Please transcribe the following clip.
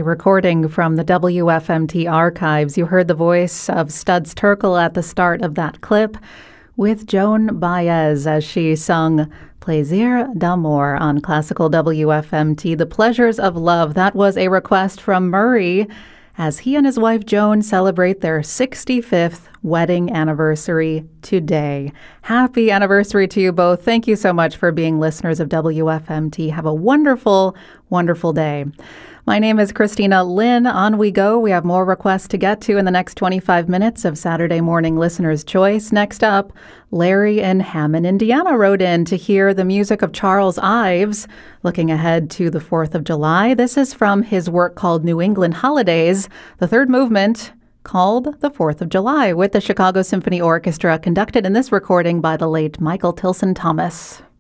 recording from the WFMT archives. You heard the voice of Studs Terkel at the start of that clip with Joan Baez as she sung Plaisir d'amour on classical WFMT, The Pleasures of Love. That was a request from Murray as he and his wife Joan celebrate their 65th wedding anniversary today. Happy anniversary to you both. Thank you so much for being listeners of WFMT. Have a wonderful, wonderful day. My name is Christina Lynn. On we go. We have more requests to get to in the next 25 minutes of Saturday Morning Listener's Choice. Next up, Larry in Hammond, Indiana wrote in to hear the music of Charles Ives, looking ahead to the 4th of July. This is from his work called New England Holidays, the third movement called the 4th of July, with the Chicago Symphony Orchestra, conducted in this recording by the late Michael Tilson Thomas.